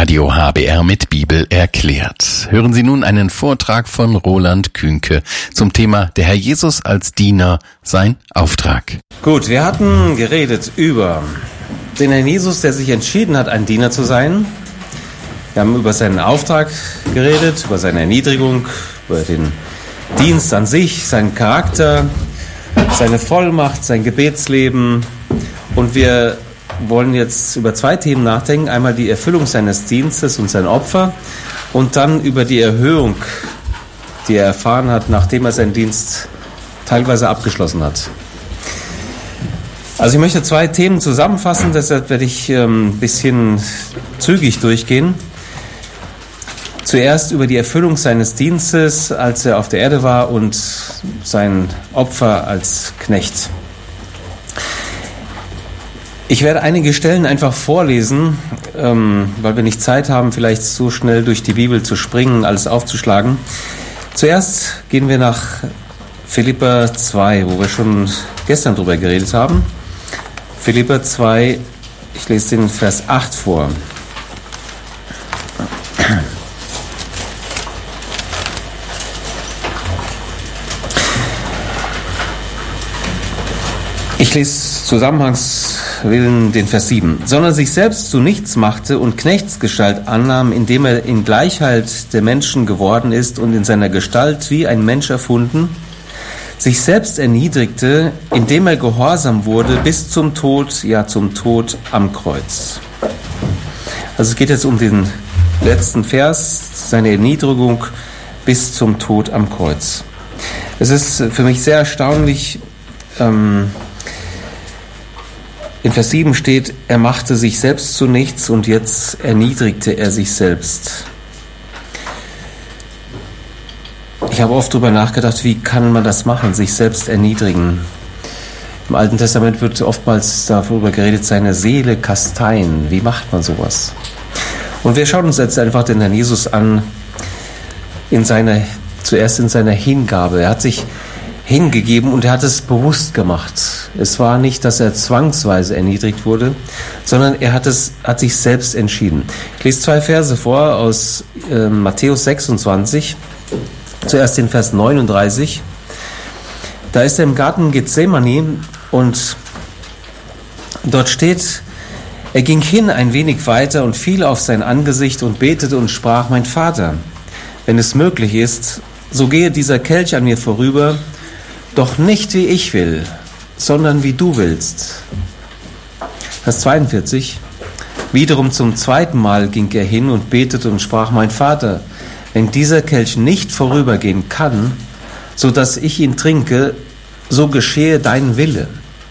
Radio HBR mit Bibel erklärt. Hören Sie nun einen Vortrag von Roland Kühnke zum Thema Der Herr Jesus als Diener, sein Auftrag. Gut, wir hatten geredet über den Herrn Jesus, der sich entschieden hat, ein Diener zu sein. Wir haben über seinen Auftrag geredet, über seine Erniedrigung, über den Dienst an sich, seinen Charakter, seine Vollmacht, sein Gebetsleben. Und wir wollen jetzt über zwei Themen nachdenken. Einmal die Erfüllung seines Dienstes und sein Opfer und dann über die Erhöhung, die er erfahren hat, nachdem er seinen Dienst teilweise abgeschlossen hat. Also ich möchte zwei Themen zusammenfassen, deshalb werde ich ein bisschen zügig durchgehen. Zuerst über die Erfüllung seines Dienstes, als er auf der Erde war, und sein Opfer als Knecht. Ich werde einige Stellen einfach vorlesen, weil wir nicht Zeit haben, vielleicht so schnell durch die Bibel zu springen, alles aufzuschlagen. Zuerst gehen wir nach Philipper 2, wo wir schon gestern drüber geredet haben. Philipper 2, ich lese den Vers 8 vor. Ich lese zusammenhangswillen den Vers 7. Sondern sich selbst zu nichts machte und Knechtsgestalt annahm, indem er in Gleichheit der Menschen geworden ist und in seiner Gestalt wie ein Mensch erfunden, sich selbst erniedrigte, indem er gehorsam wurde bis zum Tod, ja zum Tod am Kreuz. Also es geht jetzt um den letzten Vers, seine Erniedrigung bis zum Tod am Kreuz. Es ist für mich sehr erstaunlich, in Vers 7 steht, er machte sich selbst zu nichts und jetzt erniedrigte er sich selbst. Ich habe oft darüber nachgedacht, wie kann man das machen, sich selbst erniedrigen. Im Alten Testament wird oftmals darüber geredet, seine Seele kasteien. Wie macht man sowas? Und wir schauen uns jetzt einfach den Herrn Jesus an, zuerst in seiner Hingabe. Er hat sich hingegeben und er hat es bewusst gemacht. Es war nicht, dass er zwangsweise erniedrigt wurde, sondern er hat sich selbst entschieden. Ich lese zwei Verse vor aus Matthäus 26, zuerst den Vers 39. Da ist er im Garten Gethsemane und dort steht, er ging hin ein wenig weiter und fiel auf sein Angesicht und betete und sprach, mein Vater, wenn es möglich ist, so gehe dieser Kelch an mir vorüber, doch nicht wie ich will, sondern wie du willst. Vers 42. Wiederum zum zweiten Mal ging er hin und betete und sprach, mein Vater, wenn dieser Kelch nicht vorübergehen kann, so dass ich ihn trinke, so geschehe dein Wille.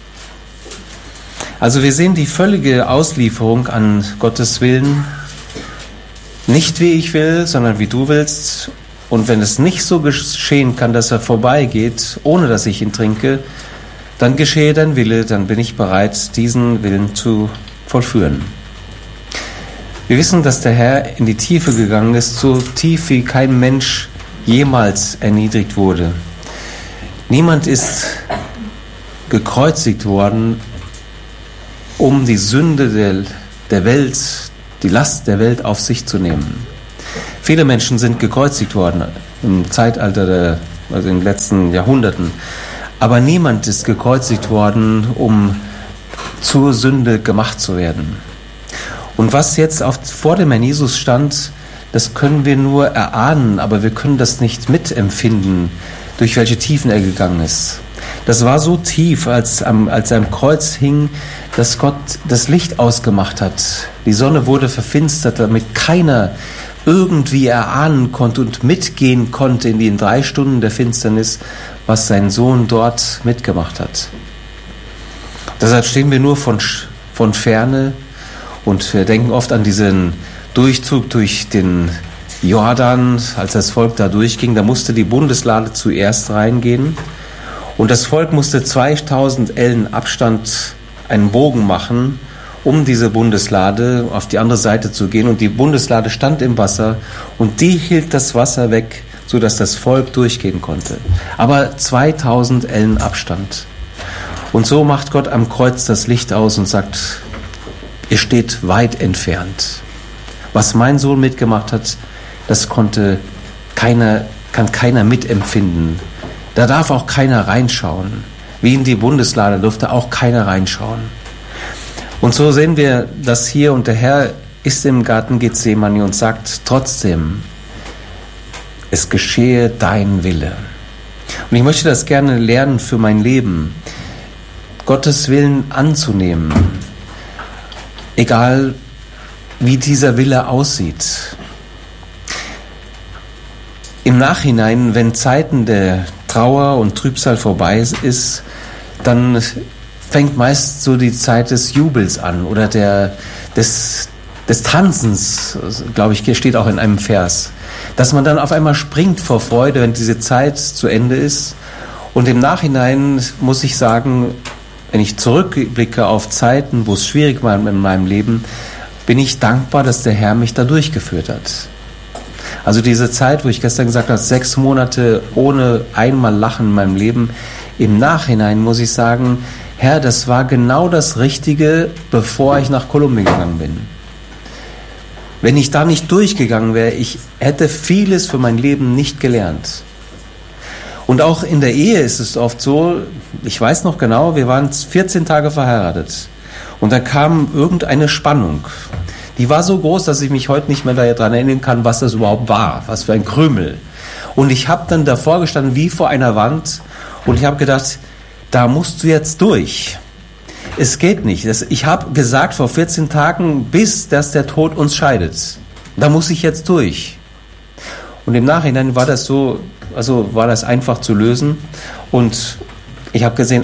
Also wir sehen die völlige Auslieferung an Gottes Willen, nicht wie ich will, sondern wie du willst. Und wenn es nicht so geschehen kann, dass er vorbeigeht, ohne dass ich ihn trinke, dann geschehe dein Wille, dann bin ich bereit, diesen Willen zu vollführen. Wir wissen, dass der Herr in die Tiefe gegangen ist, so tief wie kein Mensch jemals erniedrigt wurde. Niemand ist gekreuzigt worden, um die Sünde der Welt, die Last der Welt auf sich zu nehmen. Viele Menschen sind gekreuzigt worden im Zeitalter also in den letzten Jahrhunderten. Aber niemand ist gekreuzigt worden, um zur Sünde gemacht zu werden. Und was jetzt vor dem Herrn Jesus stand, das können wir nur erahnen, aber wir können das nicht mitempfinden, durch welche Tiefen er gegangen ist. Das war so tief, als er am Kreuz hing, dass Gott das Licht ausgemacht hat. Die Sonne wurde verfinstert, damit keiner irgendwie erahnen konnte und mitgehen konnte in den 3 Stunden der Finsternis, was sein Sohn dort mitgemacht hat. Deshalb stehen wir nur von Ferne und wir denken oft an diesen Durchzug durch den Jordan, als das Volk da durchging. Da musste die Bundeslade zuerst reingehen und das Volk musste 2000 Ellen Abstand einen Bogen machen, um diese Bundeslade auf die andere Seite zu gehen. Und die Bundeslade stand im Wasser und die hielt das Wasser weg, sodass das Volk durchgehen konnte. Aber 2000 Ellen Abstand. Und so macht Gott am Kreuz das Licht aus und sagt, ihr steht weit entfernt. Was mein Sohn mitgemacht hat, das kann keiner mitempfinden. Da darf auch keiner reinschauen. Wie in die Bundeslade durfte auch keiner reinschauen. Und so sehen wir das hier, und der Herr ist im Garten Gethsemane und sagt trotzdem, es geschehe dein Wille. Und ich möchte das gerne lernen für mein Leben, Gottes Willen anzunehmen, egal wie dieser Wille aussieht. Im Nachhinein, wenn Zeiten der Trauer und Trübsal vorbei ist, dann fängt meist so die Zeit des Jubels an oder des Tanzens, glaube ich, steht auch in einem Vers, dass man dann auf einmal springt vor Freude, wenn diese Zeit zu Ende ist. Und im Nachhinein muss ich sagen, wenn ich zurückblicke auf Zeiten, wo es schwierig war in meinem Leben, bin ich dankbar, dass der Herr mich da durchgeführt hat. Also diese Zeit, wo ich gestern gesagt habe, 6 Monate ohne einmal Lachen in meinem Leben, im Nachhinein muss ich sagen, Herr, das war genau das Richtige, bevor ich nach Kolumbien gegangen bin. Wenn ich da nicht durchgegangen wäre, ich hätte vieles für mein Leben nicht gelernt. Und auch in der Ehe ist es oft so, ich weiß noch genau, wir waren 14 Tage verheiratet und dann kam irgendeine Spannung. Die war so groß, dass ich mich heute nicht mehr daran erinnern kann, was das überhaupt war, was für ein Krümel. Und ich habe dann davor gestanden wie vor einer Wand und ich habe gedacht, da musst du jetzt durch. Es geht nicht. Ich habe gesagt vor 14 Tagen, bis dass der Tod uns scheidet. Da muss ich jetzt durch. Und im Nachhinein war das so, also war das einfach zu lösen. Und ich habe gesehen,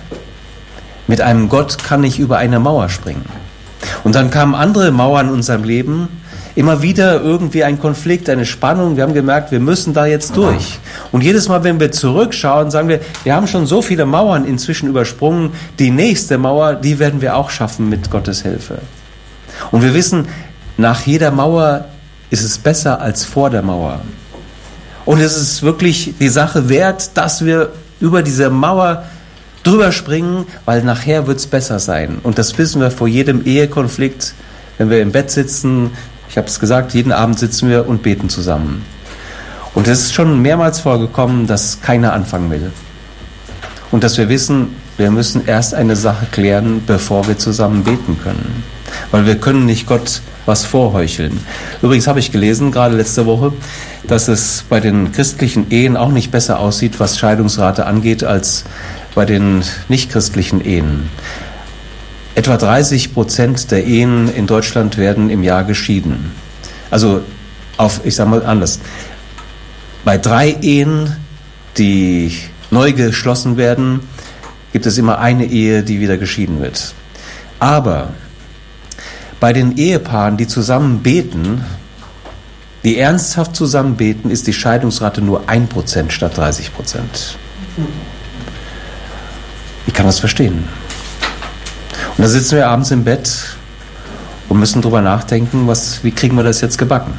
mit einem Gott kann ich über eine Mauer springen. Und dann kamen andere Mauern in unserem Leben, immer wieder irgendwie ein Konflikt, eine Spannung. Wir haben gemerkt, wir müssen da jetzt durch. Und jedes Mal, wenn wir zurückschauen, sagen wir haben schon so viele Mauern inzwischen übersprungen. Die nächste Mauer, die werden wir auch schaffen mit Gottes Hilfe. Und wir wissen, nach jeder Mauer ist es besser als vor der Mauer. Und es ist wirklich die Sache wert, dass wir über diese Mauer drüber springen, weil nachher wird es besser sein. Und das wissen wir vor jedem Ehekonflikt, wenn wir im Bett sitzen. Ich habe es gesagt, jeden Abend sitzen wir und beten zusammen. Und es ist schon mehrmals vorgekommen, dass keiner anfangen will. Und dass wir wissen, wir müssen erst eine Sache klären, bevor wir zusammen beten können. Weil wir können nicht Gott was vorheucheln. Übrigens habe ich gelesen, gerade letzte Woche, dass es bei den christlichen Ehen auch nicht besser aussieht, was Scheidungsrate angeht, als bei den nichtchristlichen Ehen. Etwa 30% der Ehen in Deutschland werden im Jahr geschieden. Also, ich sage mal anders. Bei 3 Ehen, die neu geschlossen werden, gibt es immer eine Ehe, die wieder geschieden wird. Aber bei den Ehepaaren, die zusammen beten, die ernsthaft zusammen beten, ist die Scheidungsrate nur 1% statt 30%. Ich kann das verstehen. Und da sitzen wir abends im Bett und müssen drüber nachdenken, wie kriegen wir das jetzt gebacken?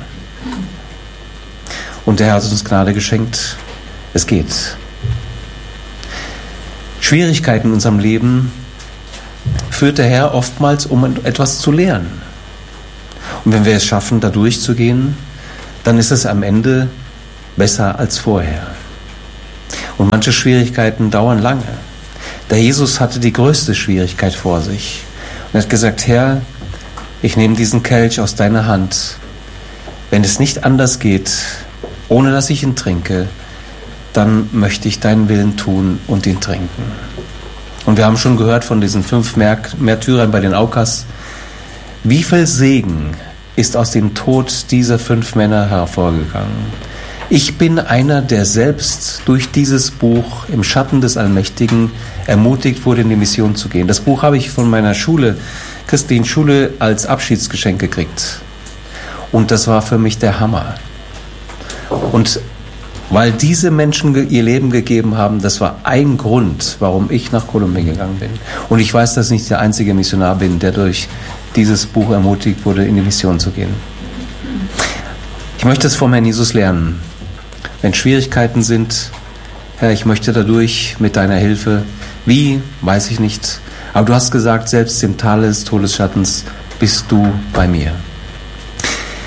Und der Herr hat uns Gnade geschenkt. Es geht. Schwierigkeiten in unserem Leben führt der Herr oftmals, um etwas zu lernen. Und wenn wir es schaffen, da durchzugehen, dann ist es am Ende besser als vorher. Und manche Schwierigkeiten dauern lange. Der Jesus hatte die größte Schwierigkeit vor sich. Und er hat gesagt, Herr, ich nehme diesen Kelch aus deiner Hand. Wenn es nicht anders geht, ohne dass ich ihn trinke, dann möchte ich deinen Willen tun und ihn trinken. Und wir haben schon gehört von diesen 5 Märtyrern bei den Aukas. Wie viel Segen ist aus dem Tod dieser 5 Männer hervorgegangen? Ich bin einer, der selbst durch dieses Buch im Schatten des Allmächtigen ermutigt wurde, in die Mission zu gehen. Das Buch habe ich von meiner Schule, christlichen Schule, als Abschiedsgeschenk gekriegt. Und das war für mich der Hammer. Und weil diese Menschen ihr Leben gegeben haben, das war ein Grund, warum ich nach Kolumbien gegangen bin. Und ich weiß, dass ich nicht der einzige Missionar bin, der durch dieses Buch ermutigt wurde, in die Mission zu gehen. Ich möchte es vom Herrn Jesus lernen. Wenn Schwierigkeiten sind, Herr, ich möchte dadurch mit deiner Hilfe, wie, weiß ich nicht, aber du hast gesagt, selbst im Tale des Todesschattens bist du bei mir.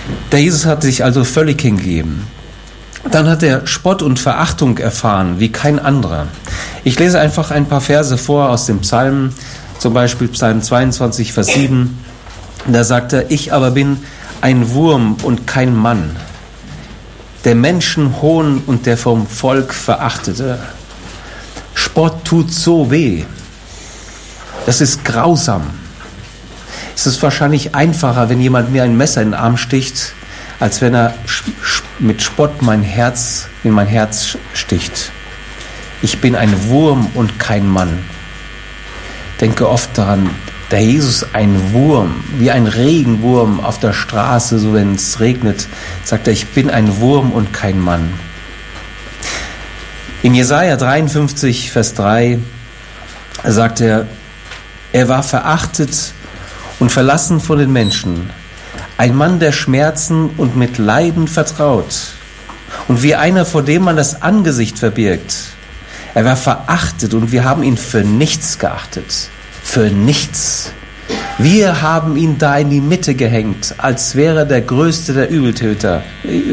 Der Jesus hat sich also völlig hingegeben. Dann hat er Spott und Verachtung erfahren, wie kein anderer. Ich lese einfach ein paar Verse vor aus dem Psalm, zum Beispiel Psalm 22, Vers 7. Da sagt er, ich aber bin ein Wurm und kein Mann, der Menschen Hohn und der vom Volk Verachtete. Spott tut so weh. Das ist grausam. Es ist wahrscheinlich einfacher, wenn jemand mir ein Messer in den Arm sticht, als wenn er mit Spott in mein Herz sticht. Ich bin ein Wurm und kein Mann. Denke oft daran, der Jesus ein Wurm, wie ein Regenwurm auf der Straße, so wenn es regnet, sagt er, ich bin ein Wurm und kein Mann. In Jesaja 53, Vers 3 sagt er war verachtet und verlassen von den Menschen, ein Mann der Schmerzen und mit Leiden vertraut und wie einer, vor dem man das Angesicht verbirgt. Er war verachtet und wir haben ihn für nichts geachtet. Für nichts. Wir haben ihn da in die Mitte gehängt, als wäre der größte der Übeltäter.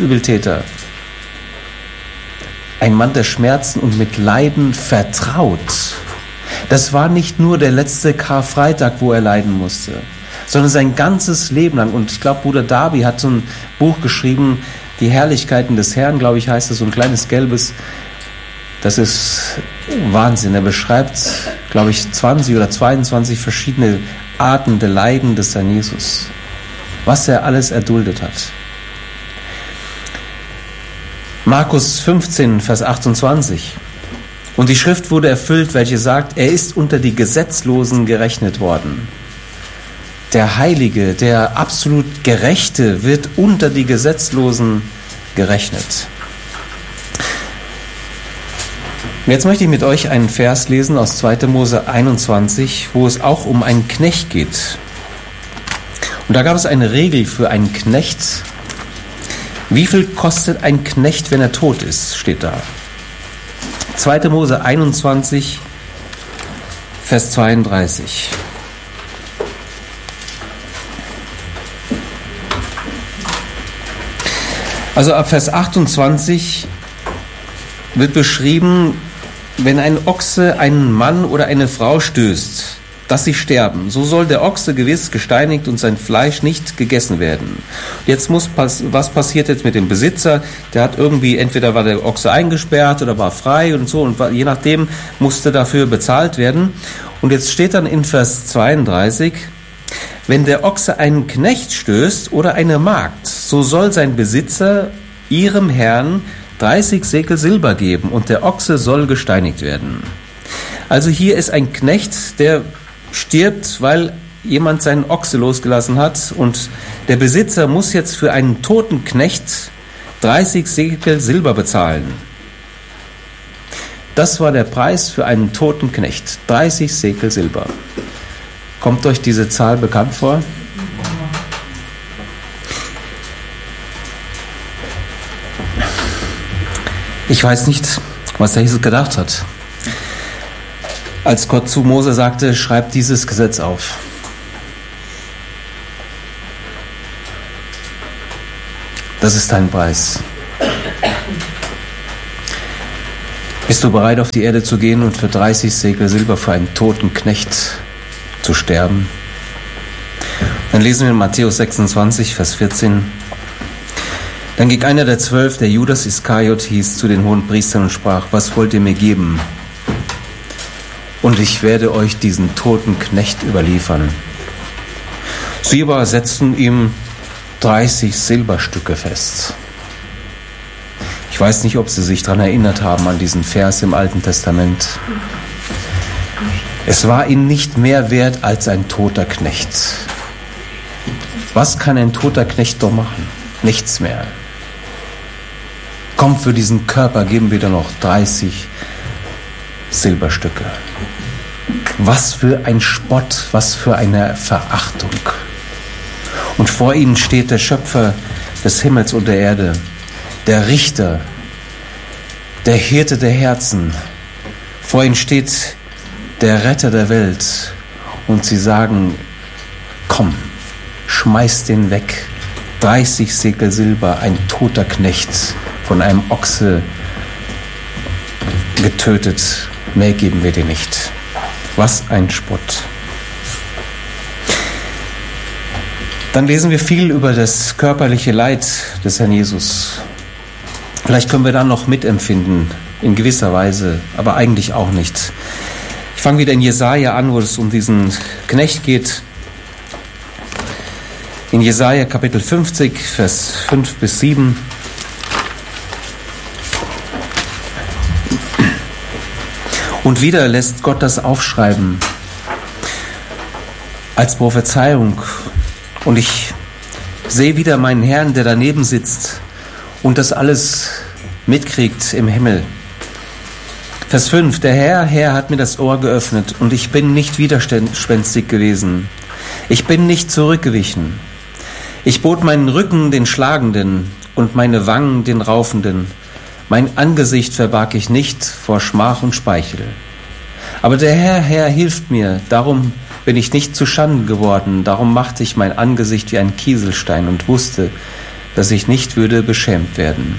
Ein Mann der Schmerzen und mit Leiden vertraut. Das war nicht nur der letzte Karfreitag, wo er leiden musste, sondern sein ganzes Leben lang. Und ich glaube, Bruder Darby hat so ein Buch geschrieben, Die Herrlichkeiten des Herrn, glaube ich, heißt es, so ein kleines gelbes. Das ist Wahnsinn. Er beschreibt, glaube ich, 20 oder 22 verschiedene Arten der Leiden des Herrn Jesus. Was er alles erduldet hat. Markus 15, Vers 28. Und die Schrift wurde erfüllt, welche sagt, er ist unter die Gesetzlosen gerechnet worden. Der Heilige, der absolut Gerechte wird unter die Gesetzlosen gerechnet. Und jetzt möchte ich mit euch einen Vers lesen aus 2. Mose 21, wo es auch um einen Knecht geht. Und da gab es eine Regel für einen Knecht. Wie viel kostet ein Knecht, wenn er tot ist, steht da. 2. Mose 21, Vers 32. Also ab Vers 28 wird beschrieben, wenn ein Ochse einen Mann oder eine Frau stößt, dass sie sterben, so soll der Ochse gewiss gesteinigt und sein Fleisch nicht gegessen werden. Jetzt was passiert jetzt mit dem Besitzer? Der hat irgendwie, entweder war der Ochse eingesperrt oder war frei und so, und je nachdem musste dafür bezahlt werden. Und jetzt steht dann in Vers 32, wenn der Ochse einen Knecht stößt oder eine Magd, so soll sein Besitzer ihrem Herrn 30 Sekel Silber geben und der Ochse soll gesteinigt werden. Also hier ist ein Knecht, der stirbt, weil jemand seinen Ochse losgelassen hat, und der Besitzer muss jetzt für einen toten Knecht 30 Sekel Silber bezahlen. Das war der Preis für einen toten Knecht, 30 Sekel Silber. Kommt euch diese Zahl bekannt vor? Ich weiß nicht, was der Jesus gedacht hat, als Gott zu Mose sagte, schreib dieses Gesetz auf. Das ist dein Preis. Bist du bereit, auf die Erde zu gehen und für 30 Sekel Silber für einen toten Knecht zu sterben? Dann lesen wir in Matthäus 26, Vers 14. Dann ging einer der 12, der Judas Iskariot hieß, zu den Hohenpriestern und sprach, was wollt ihr mir geben? Und ich werde euch diesen toten Knecht überliefern. Sie aber setzten ihm 30 Silberstücke fest. Ich weiß nicht, ob Sie sich daran erinnert haben, an diesen Vers im Alten Testament. Es war ihnen nicht mehr wert als ein toter Knecht. Was kann ein toter Knecht doch machen? Nichts mehr. Komm, für diesen Körper geben wir dann noch 30 Silberstücke. Was für ein Spott, was für eine Verachtung. Und vor ihnen steht der Schöpfer des Himmels und der Erde, der Richter, der Hirte der Herzen. Vor ihnen steht der Retter der Welt. Und sie sagen, komm, schmeiß den weg. 30 Sekel Silber, ein toter Knecht, von einem Ochse getötet. Mehr geben wir dir nicht. Was ein Spott. Dann lesen wir viel über das körperliche Leid des Herrn Jesus. Vielleicht können wir dann noch mitempfinden, in gewisser Weise, aber eigentlich auch nicht. Ich fange wieder in Jesaja an, wo es um diesen Knecht geht. In Jesaja Kapitel 50, Vers 5 bis 7. Und wieder lässt Gott das aufschreiben als Prophezeiung. Und ich sehe wieder meinen Herrn, der daneben sitzt und das alles mitkriegt im Himmel. Vers 5. Der Herr hat mir das Ohr geöffnet und ich bin nicht widerspenstig gewesen. Ich bin nicht zurückgewichen. Ich bot meinen Rücken den Schlagenden und meine Wangen den Raufenden. Mein Angesicht verbarg ich nicht vor Schmach und Speichel. Aber der Herr hilft mir, darum bin ich nicht zu Schanden geworden, darum machte ich mein Angesicht wie ein Kieselstein und wusste, dass ich nicht würde beschämt werden.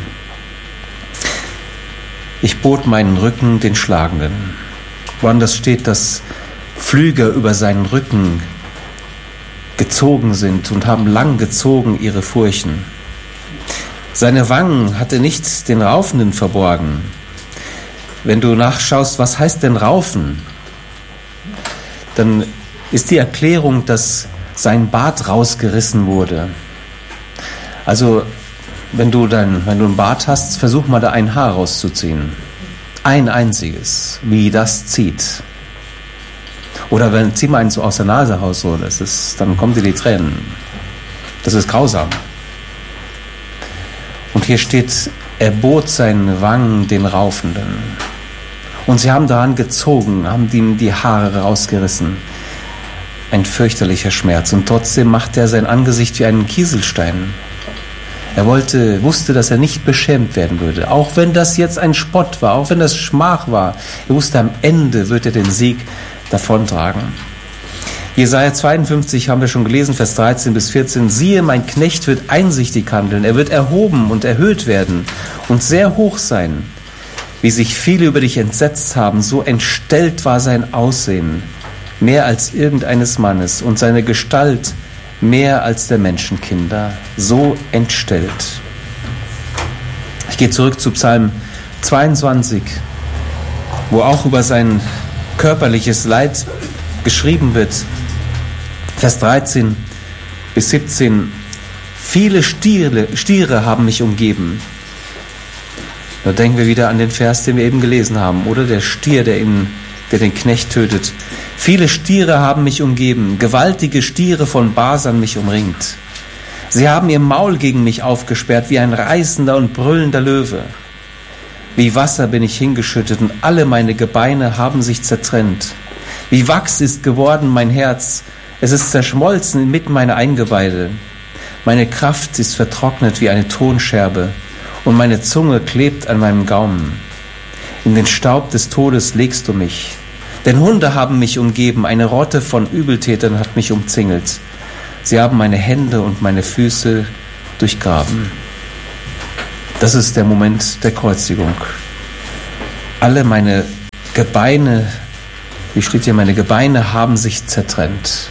Ich bot meinen Rücken den Schlagenden. Woanders steht, dass Pflüger über seinen Rücken gezogen sind und haben lang gezogen ihre Furchen. Seine Wangen hatte nicht den Raufenden verborgen. Wenn du nachschaust, was heißt denn Raufen, dann ist die Erklärung, dass sein Bart rausgerissen wurde. Also, wenn du einen Bart hast, versuch mal da ein Haar rauszuziehen. Ein einziges, wie das zieht. Oder zieh mal eins so aus der Nase raus, so, dann kommen dir die Tränen. Das ist grausam. Und hier steht, er bot seinen Wangen den Raufenden. Und sie haben daran gezogen, haben ihm die Haare rausgerissen. Ein fürchterlicher Schmerz. Und trotzdem macht er sein Angesicht wie einen Kieselstein. Er wusste, dass er nicht beschämt werden würde. Auch wenn das jetzt ein Spott war, auch wenn das Schmach war. Er wusste, am Ende wird er den Sieg davontragen. Jesaja 52 haben wir schon gelesen, Vers 13 bis 14. Siehe, mein Knecht wird einsichtig handeln. Er wird erhoben und erhöht werden und sehr hoch sein. Wie sich viele über dich entsetzt haben, so entstellt war sein Aussehen, mehr als irgendeines Mannes, und seine Gestalt mehr als der Menschenkinder, so entstellt. Ich gehe zurück zu Psalm 22, wo auch über sein körperliches Leid geschrieben wird. Vers 13 bis 17. Viele Stiere haben mich umgeben. Da denken wir wieder an den Vers, den wir eben gelesen haben, oder? Der Stier, der den Knecht tötet. Viele Stiere haben mich umgeben, gewaltige Stiere von Basan mich umringt. Sie haben ihr Maul gegen mich aufgesperrt, wie ein reißender und brüllender Löwe. Wie Wasser bin ich hingeschüttet und alle meine Gebeine haben sich zertrennt. Wie Wachs ist geworden mein Herz, es ist zerschmolzen inmitten meiner Eingeweide. Meine Kraft ist vertrocknet wie eine Tonscherbe und meine Zunge klebt an meinem Gaumen. In den Staub des Todes legst du mich. Denn Hunde haben mich umgeben, eine Rotte von Übeltätern hat mich umzingelt. Sie haben meine Hände und meine Füße durchgraben. Das ist der Moment der Kreuzigung. Alle meine Gebeine, wie steht hier, meine Gebeine haben sich zertrennt.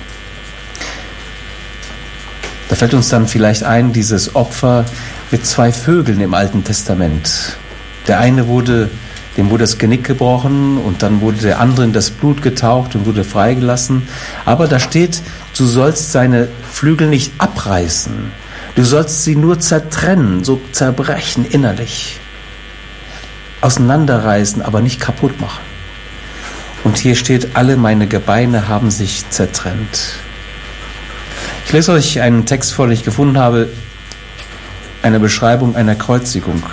Da fällt uns dann vielleicht ein, dieses Opfer mit 2 Vögeln im Alten Testament. Der eine dem wurde das Genick gebrochen und dann wurde der andere in das Blut getaucht und wurde freigelassen. Aber da steht, du sollst seine Flügel nicht abreißen. Du sollst sie nur zertrennen, so zerbrechen innerlich. Auseinanderreißen, aber nicht kaputt machen. Und hier steht, alle meine Gebeine haben sich zertrennt. Ich lese euch einen Text vor, den ich gefunden habe, eine Beschreibung einer Kreuzigung.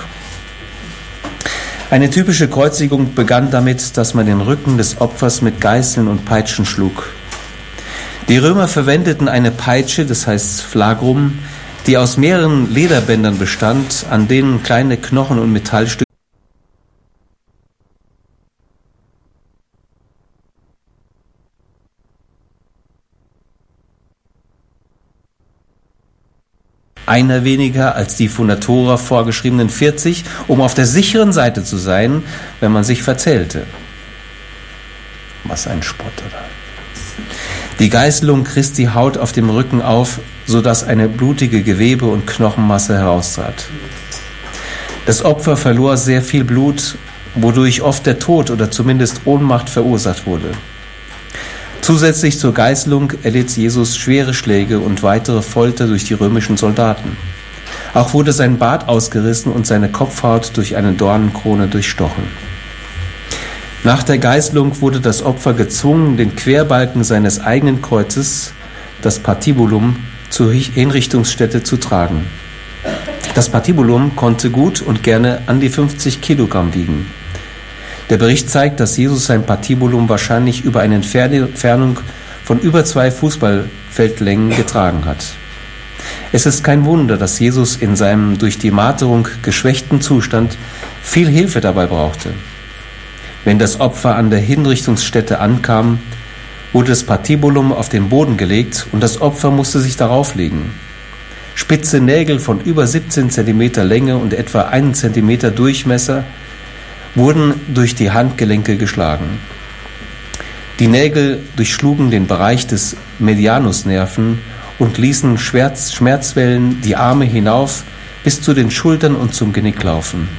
Eine typische Kreuzigung begann damit, dass man den Rücken des Opfers mit Geißeln und Peitschen schlug. Die Römer verwendeten eine Peitsche, das heißt Flagrum, die aus mehreren Lederbändern bestand, an denen kleine Knochen und Metallstücke einer weniger als die von der Tora vorgeschriebenen 40, um auf der sicheren Seite zu sein, wenn man sich verzählte. Was ein Spott, oder? Die Geißelung Christi haut auf dem Rücken auf, sodass eine blutige Gewebe- und Knochenmasse heraustrat. Das Opfer verlor sehr viel Blut, wodurch oft der Tod oder zumindest Ohnmacht verursacht wurde. Zusätzlich zur Geißelung erlitt Jesus schwere Schläge und weitere Folter durch die römischen Soldaten. Auch wurde sein Bart ausgerissen und seine Kopfhaut durch eine Dornenkrone durchstochen. Nach der Geißelung wurde das Opfer gezwungen, den Querbalken seines eigenen Kreuzes, das Patibulum, zur Hinrichtungsstätte zu tragen. Das Patibulum konnte gut und gerne an die 50 Kilogramm wiegen. Der Bericht zeigt, dass Jesus sein Patibulum wahrscheinlich über eine Entfernung von über 2 Fußballfeldlängen getragen hat. Es ist kein Wunder, dass Jesus in seinem durch die Marterung geschwächten Zustand viel Hilfe dabei brauchte. Wenn das Opfer an der Hinrichtungsstätte ankam, wurde das Patibulum auf den Boden gelegt und das Opfer musste sich darauf legen. Spitze Nägel von über 17 cm Länge und etwa 1 cm Durchmesser wurden durch die Handgelenke geschlagen. Die Nägel durchschlugen den Bereich des Medianusnerven und ließen Schmerzwellen die Arme hinauf bis zu den Schultern und zum Genick laufen.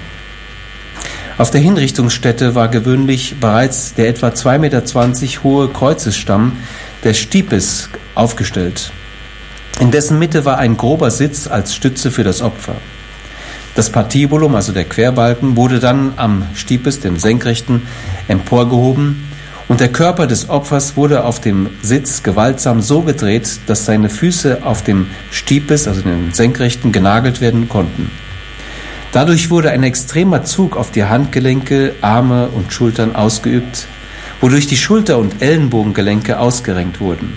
Auf der Hinrichtungsstätte war gewöhnlich bereits der etwa 2,20 Meter hohe Kreuzesstamm der Stipes aufgestellt. In dessen Mitte war ein grober Sitz als Stütze für das Opfer. Das Patibulum, also der Querbalken, wurde dann am Stipes, dem Senkrechten, emporgehoben und der Körper des Opfers wurde auf dem Sitz gewaltsam so gedreht, dass seine Füße auf dem Stipes, also dem Senkrechten, genagelt werden konnten. Dadurch wurde ein extremer Zug auf die Handgelenke, Arme und Schultern ausgeübt, wodurch die Schulter- und Ellenbogengelenke ausgerenkt wurden.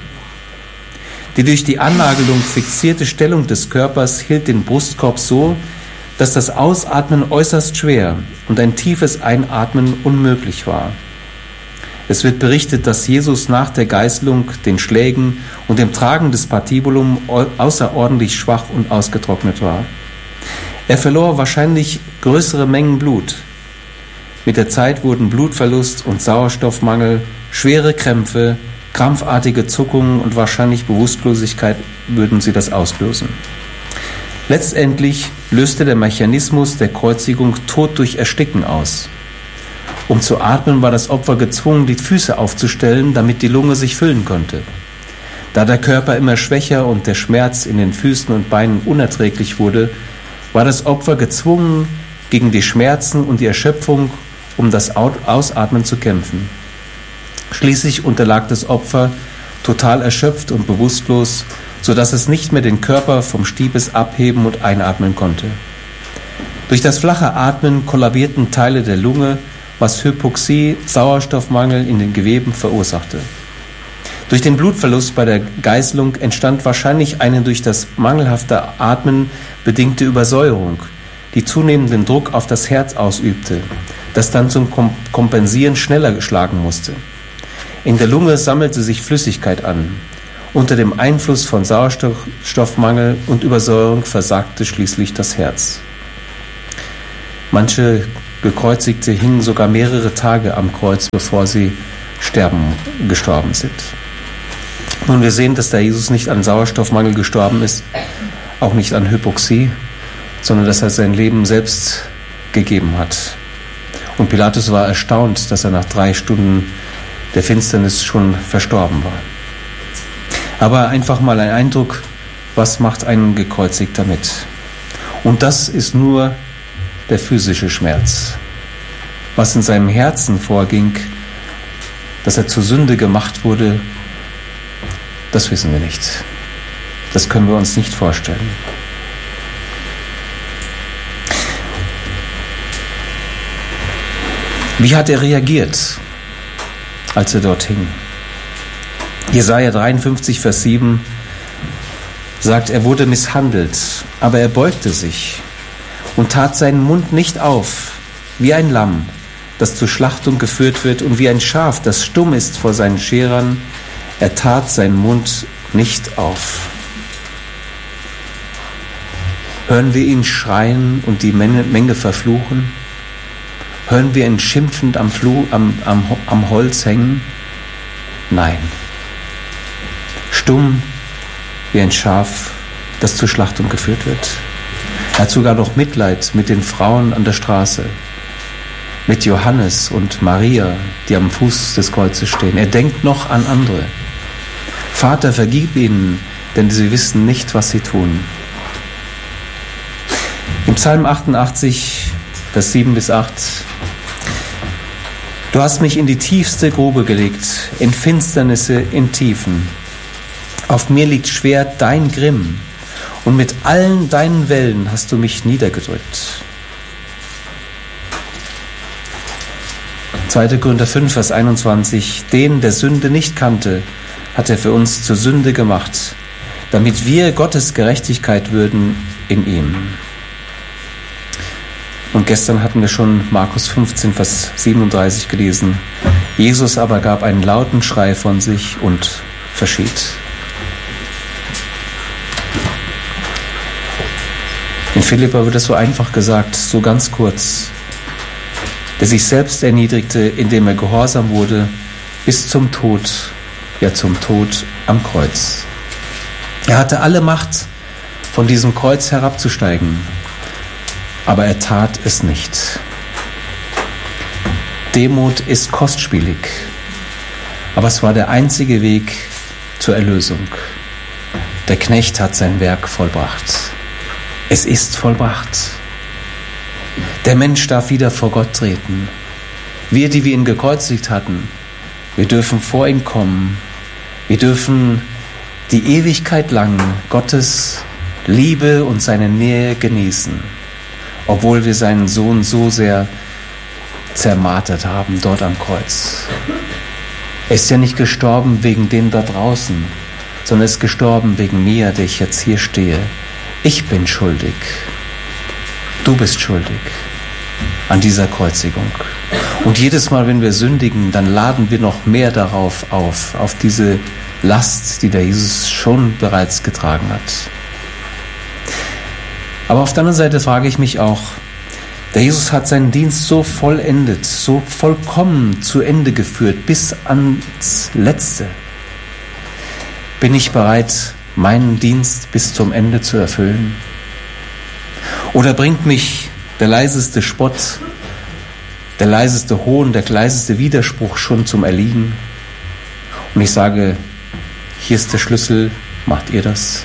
Die durch die Annagelung fixierte Stellung des Körpers hielt den Brustkorb so, dass das Ausatmen äußerst schwer und ein tiefes Einatmen unmöglich war. Es wird berichtet, dass Jesus nach der Geißelung, den Schlägen und dem Tragen des Patibulum außerordentlich schwach und ausgetrocknet war. Er verlor wahrscheinlich größere Mengen Blut. Mit der Zeit wurden Blutverlust und Sauerstoffmangel, schwere Krämpfe, krampfartige Zuckungen und wahrscheinlich Bewusstlosigkeit würden sie das auslösen. Letztendlich löste der Mechanismus der Kreuzigung Tod durch Ersticken aus. Um zu atmen, war das Opfer gezwungen, die Füße aufzustellen, damit die Lunge sich füllen konnte. Da der Körper immer schwächer und der Schmerz in den Füßen und Beinen unerträglich wurde, war das Opfer gezwungen, gegen die Schmerzen und die Erschöpfung um das Ausatmen zu kämpfen. Schließlich unterlag das Opfer total erschöpft und bewusstlos, sodass es nicht mehr den Körper vom Stipes abheben und einatmen konnte. Durch das flache Atmen kollabierten Teile der Lunge, was Hypoxie, Sauerstoffmangel in den Geweben verursachte. Durch den Blutverlust bei der Geißelung entstand wahrscheinlich eine durch das mangelhafte Atmen bedingte Übersäuerung, die zunehmenden Druck auf das Herz ausübte, das dann zum Kompensieren schneller geschlagen musste. In der Lunge sammelte sich Flüssigkeit an. Unter dem Einfluss von Sauerstoffmangel und Übersäuerung versagte schließlich das Herz. Manche Gekreuzigte hingen sogar mehrere Tage am Kreuz, bevor sie gestorben sind. Nun, wir sehen, dass der Jesus nicht an Sauerstoffmangel gestorben ist, auch nicht an Hypoxie, sondern dass er sein Leben selbst gegeben hat. Und Pilatus war erstaunt, dass er nach 3 Stunden der Finsternis schon verstorben war. Aber einfach mal ein Eindruck, was macht ein Gekreuzigter mit? Und das ist nur der physische Schmerz. Was in seinem Herzen vorging, dass er zur Sünde gemacht wurde, das wissen wir nicht. Das können wir uns nicht vorstellen. Wie hat er reagiert, als er dort hing? Jesaja 53, Vers 7 sagt, er wurde misshandelt, aber er beugte sich und tat seinen Mund nicht auf, wie ein Lamm, das zur Schlachtung geführt wird, und wie ein Schaf, das stumm ist vor seinen Scherern. Er tat seinen Mund nicht auf. Hören wir ihn schreien und die Menge verfluchen? Hören wir ihn schimpfend am Holz hängen? Nein. Stumm wie ein Schaf, das zur Schlachtung geführt wird. Er hat sogar noch Mitleid mit den Frauen an der Straße, mit Johannes und Maria, die am Fuß des Kreuzes stehen. Er denkt noch an andere. Vater, vergib ihnen, denn sie wissen nicht, was sie tun. Im Psalm 88, Vers 7 bis 8: Du hast mich in die tiefste Grube gelegt, in Finsternisse, in Tiefen. Auf mir liegt schwer dein Grimm, und mit allen deinen Wellen hast du mich niedergedrückt. 2. Korinther 5, Vers 21: Den, der Sünde nicht kannte, hat er für uns zur Sünde gemacht, damit wir Gottes Gerechtigkeit würden in ihm. Und gestern hatten wir schon Markus 15, Vers 37 gelesen. Jesus aber gab einen lauten Schrei von sich und verschied. In Philipper wird es so einfach gesagt, so ganz kurz. Der sich selbst erniedrigte, indem er gehorsam wurde, bis zum Tod, ja zum Tod am Kreuz. Er hatte alle Macht, von diesem Kreuz herabzusteigen, aber er tat es nicht. Demut ist kostspielig, aber es war der einzige Weg zur Erlösung. Der Knecht hat sein Werk vollbracht. Es ist vollbracht. Der Mensch darf wieder vor Gott treten. Wir, die wir ihn gekreuzigt hatten, wir dürfen vor ihn kommen. Wir dürfen die Ewigkeit lang Gottes Liebe und seine Nähe genießen, obwohl wir seinen Sohn so sehr zermartert haben dort am Kreuz. Er ist ja nicht gestorben wegen denen da draußen, sondern er ist gestorben wegen mir, der ich jetzt hier stehe. Ich bin schuldig. Du bist schuldig an dieser Kreuzigung. Und jedes Mal, wenn wir sündigen, dann laden wir noch mehr darauf auf diese Last, die der Jesus schon bereits getragen hat. Aber auf der anderen Seite frage ich mich auch, der Jesus hat seinen Dienst so vollendet, so vollkommen zu Ende geführt, bis ans Letzte. Bin ich bereit, meinen Dienst bis zum Ende zu erfüllen? Oder bringt mich der leiseste Spott, der leiseste Hohn, der leiseste Widerspruch schon zum Erliegen? Und ich sage, hier ist der Schlüssel, macht ihr das?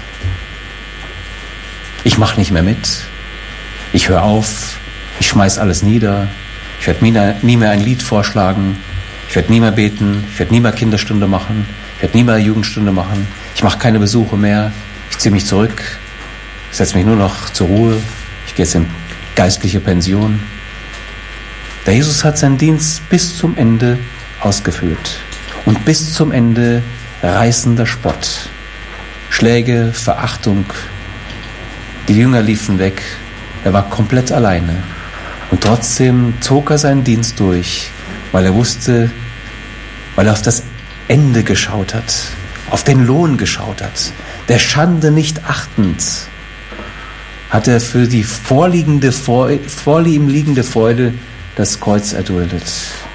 Ich mache nicht mehr mit. Ich höre auf. Ich schmeiß alles nieder. Ich werde nie mehr ein Lied vorschlagen. Ich werde nie mehr beten. Ich werde nie mehr Kinderstunde machen. Ich werde nie mehr Jugendstunde machen. Ich mache keine Besuche mehr. Ich ziehe mich zurück. Ich setze mich nur noch zur Ruhe. Ich gehe jetzt in geistliche Pension. Der Jesus hat seinen Dienst bis zum Ende ausgeführt. Und bis zum Ende reißender Spott. Schläge, Verachtung. Die Jünger liefen weg. Er war komplett alleine. Und trotzdem zog er seinen Dienst durch, weil er wusste, weil er auf das Ende geschaut hat, auf den Lohn geschaut hat. Der Schande nicht achtend, hat er für die vor ihm liegende Freude das Kreuz erduldet.